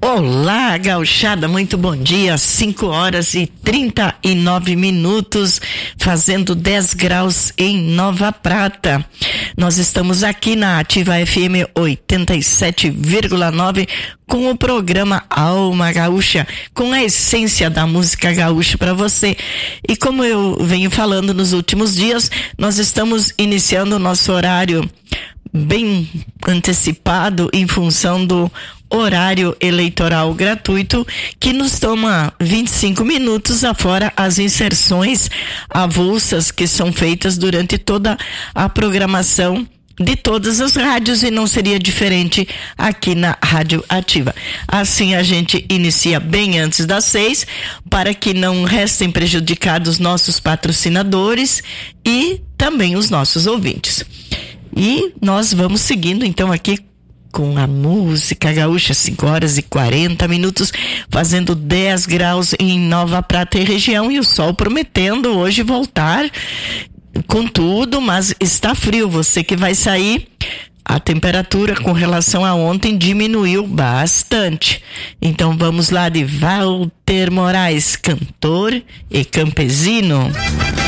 Olá, gauchada, muito bom dia, 5h39, fazendo 10 graus em Nova Prata. Nós estamos aqui na Ativa FM 87,9 com o programa Alma Gaúcha, com a essência da música gaúcha para você. E como eu venho falando nos últimos dias, nós estamos iniciando o nosso horário bem antecipado em função do horário eleitoral gratuito, que nos toma 25 minutos, afora as inserções avulsas que são feitas durante toda a programação de todas as rádios, e não seria diferente aqui na Rádio Ativa. Assim a gente inicia bem antes das 6, para que não restem prejudicados nossos patrocinadores e também os nossos ouvintes. E nós vamos seguindo então aqui com a música gaúcha, 5h40, fazendo 10 graus em Nova Prata e região, e o sol prometendo hoje voltar com tudo, mas está frio. Você que vai sair, a temperatura com relação a ontem diminuiu bastante. Então vamos lá de Walter Moraes, cantor e campesino.